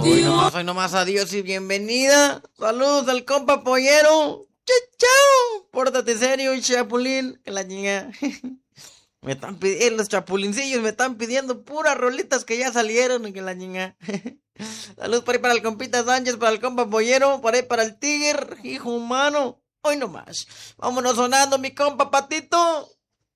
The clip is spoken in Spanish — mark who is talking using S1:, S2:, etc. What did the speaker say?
S1: Hoy nomás, adiós y bienvenida. Saludos al compa pollero. Chao, chao. Pórtate serio, chapulín. Que la niña. Me están pidiendo, los chapulincillos me están pidiendo puras rolitas que ya salieron. Que la niña. Saludos por ahí para el compita Sánchez, para el compa pollero, por ahí para el tigre, hijo humano. Hoy nomás. Vámonos sonando, mi compa Patito.